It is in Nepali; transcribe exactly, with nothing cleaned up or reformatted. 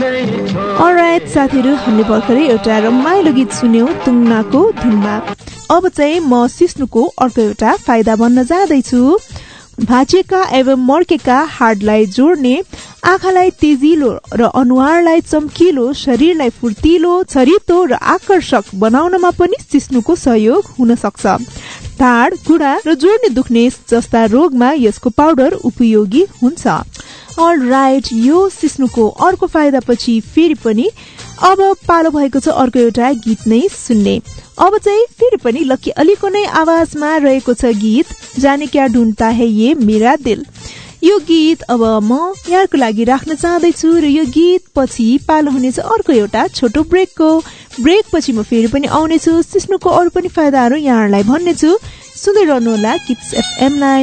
अलराइट साथीहरू, हामीले भर्खरै एउटा रमाइलो गीत सुन्यौं तुङ्नाको धुनमा। अब चाहिँ म सिस्नुको अर्को एउटा फाइदा भन्न जाँदैछु। भाँचिएका एवं मर्केका हाडलाई जोड्ने, आँखालाई तेजिलो र अनुहारलाई चम्किलो, शरीरलाई फुर्तिलो, छरितो र आकर्षक बनाउनमा पनि सिस्नुको सहयोग हुन सक्छ। ढाड, गुडा र जोड्ने दुख्ने जस्ता रोगमा यसको पाउडर उपयोगी हुन्छ। अल राइट, यो सिस्नुको अर्को फाइदा पछि फेरि पनि अब पालो भएको छ अर्को एउटा गीत नै सुन्ने। अब चाहिँ फेरि पनि लकी अलीको नै आवाजमा रहेको छ गीत जाने क्या ढूंढता है ये मेरा दिल। यो गीत अब म यहाँको लागि राख्न चाहदैछु र यो गीत पछि पालो हुनेछ अर्को एउटा छोटो ब्रेकको। ब्रेक पछि म फेरि पनि आउनेछु, सिस्नुको अरू पनि फाइदाहरू यहाँहरूलाई भन्नेछु। सुन्दै रहनुहोला किड्स एफएम लाई।